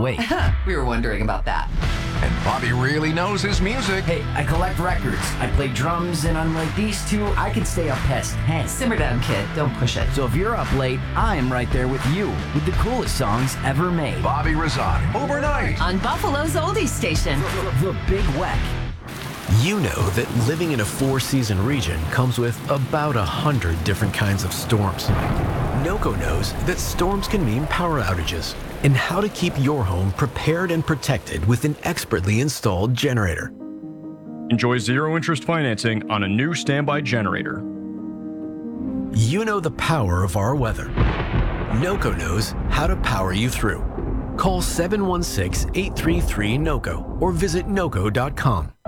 wait. We were wondering about that. And Bobby really knows his music. Hey, I collect records. I play drums, and unlike these two, I can stay up past 10. Simmer down, kid. Don't push it. So if you're up late, I'm right there with you, with the coolest songs ever made. Bobby Razan, overnight. On Buffalo's oldies station. The Big Weck. You know that living in a four-season region comes with about 100 different kinds of storms. NOCO knows that storms can mean power outages and how to keep your home prepared and protected with an expertly installed generator. Enjoy zero-interest financing on a new standby generator. You know the power of our weather. NOCO knows how to power you through. Call 716-833-NOCO or visit NOCO.com.